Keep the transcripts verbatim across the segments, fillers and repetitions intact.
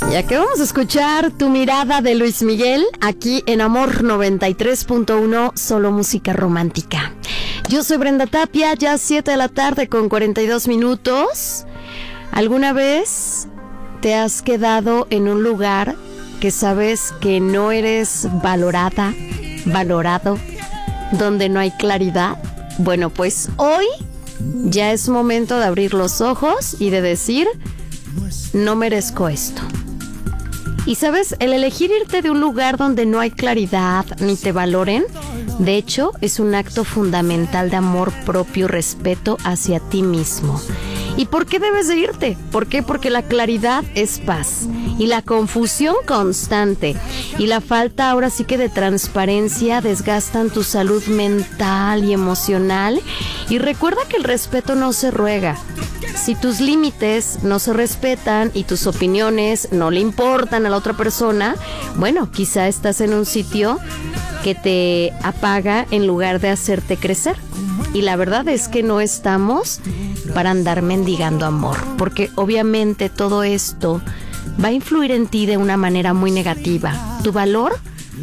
Ya que vamos a escuchar Tu Mirada de Luis Miguel aquí en Amor noventa y tres punto uno, solo música romántica. Yo soy Brenda Tapia, ya siete de la tarde con cuarenta y dos minutos. ¿Alguna vez te has quedado en un lugar que sabes que no eres valorada, valorado, donde no hay claridad? Bueno, pues hoy ya es momento de abrir los ojos y de decir, no merezco esto. Y sabes, el elegir irte de un lugar donde no hay claridad ni te valoren, de hecho, es un acto fundamental de amor propio y respeto hacia ti mismo. ¿Y por qué debes de irte? ¿Por qué? Porque la claridad es paz y la confusión constante y la falta ahora sí que de transparencia desgastan tu salud mental y emocional. Y recuerda que el respeto no se ruega. Si tus límites no se respetan y tus opiniones no le importan a la otra persona, bueno, quizá estás en un sitio que te apaga en lugar de hacerte crecer. Y la verdad es que no estamos para andar mendigando amor, porque obviamente todo esto va a influir en ti de una manera muy negativa. Tu valor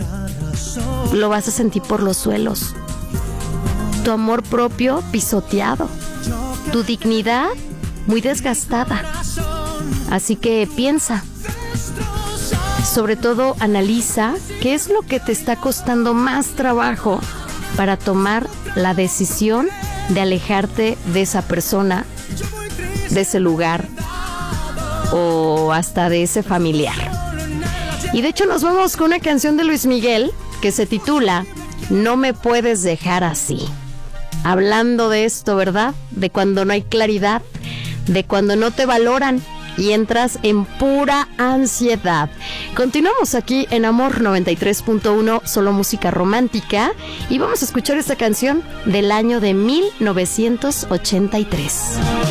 lo vas a sentir por los suelos, tu amor propio pisoteado, tu dignidad muy desgastada. Así que piensa, sobre todo analiza qué es lo que te está costando más trabajo para tomar la decisión de alejarte de esa persona, de ese lugar o hasta de ese familiar. Y de hecho nos vamos con una canción de Luis Miguel que se titula No me puedes dejar así. Hablando de esto, ¿verdad? De cuando no hay claridad, de cuando no te valoran y entras en pura ansiedad. Continuamos aquí en Amor noventa y tres punto uno, solo música romántica, y vamos a escuchar esta canción del año de mil novecientos ochenta y tres.